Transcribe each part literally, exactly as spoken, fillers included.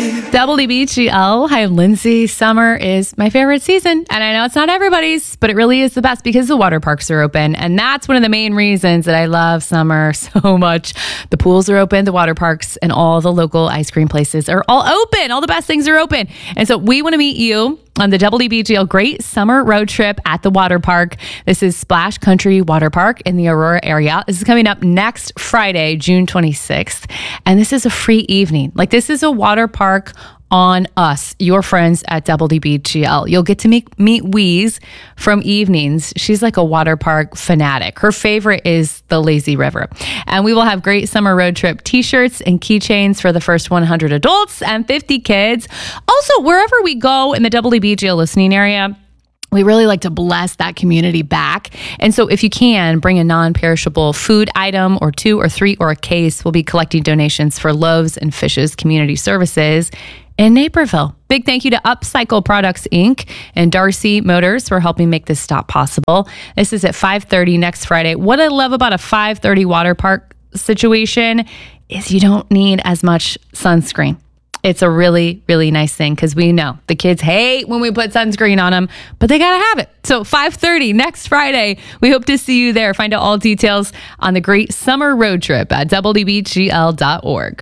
W D B G L. Hi, I'm Lindsay. Summer is my favorite season, and I know it's not everybody's, but it really is the best because the water parks are open, and that's one of the main reasons that I love summer so much. The pools are open, the water parks, and all the local ice cream places are all open. All the best things are open, and so we want to meet you on the W D B G L Great Summer Road Trip at the water park. This is Splash Country Water Park in the Aurora area. This is coming up next Friday, June twenty-sixth, and this is a free evening. Like, this is a water park on us, your friends at W D B G L. You'll get to meet, meet Weeze from Evenings. She's like a water park fanatic. Her favorite is the lazy river. And we will have great summer road trip t-shirts and keychains for the first one hundred adults and fifty kids. Also, wherever we go in the W D B G L listening area, we really like to bless that community back. And so if you can, bring a non-perishable food item or two or three or a case. We'll be collecting donations for Loaves and Fishes Community Services in Naperville. Big thank you to Upcycle Products, Incorporated and Darcy Motors for helping make this stop possible. This is at five thirty next Friday. What I love about a five thirty water park situation is you don't need as much sunscreen. It's a really, really nice thing because we know the kids hate when we put sunscreen on them, but they got to have it. So five thirty next Friday, we hope to see you there. Find out all details on the Great Summer Road Trip at W D B G L dot org.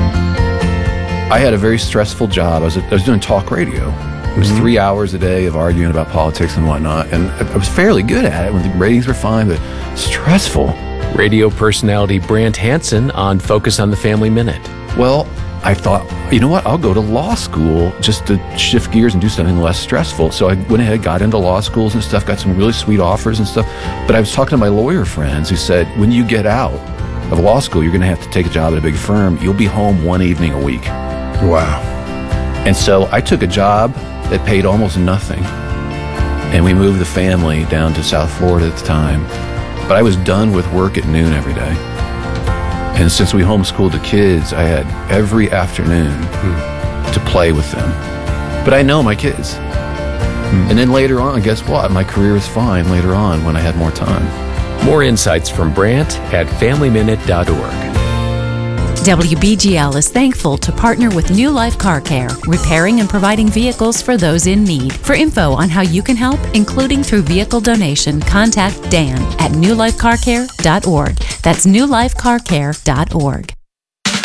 I had a very stressful job. I was, I was doing talk radio. It was mm-hmm. three hours a day of arguing about politics and whatnot, and I was fairly good at it when the ratings were fine, but stressful. Radio personality Brant Hansen on Focus on the Family Minute. Well, I thought, you know what, I'll go to law school just to shift gears and do something less stressful. So I went ahead, got into law schools and stuff, got some really sweet offers and stuff. But I was talking to my lawyer friends who said, when you get out of law school, you're going to have to take a job at a big firm. You'll be home one evening a week. Wow. And so I took a job that paid almost nothing. And we moved the family down to South Florida at the time. But I was done with work at noon every day. And since we homeschooled the kids, I had every afternoon mm. to play with them. But I know my kids. Mm. And then later on, guess what? My career was fine later on when I had more time. More insights from Brant at family minute dot org. W B G L is thankful to partner with New Life Car Care, repairing and providing vehicles for those in need. For info on how you can help, including through vehicle donation, contact Dan at new life car care dot org. That's new life car care dot org.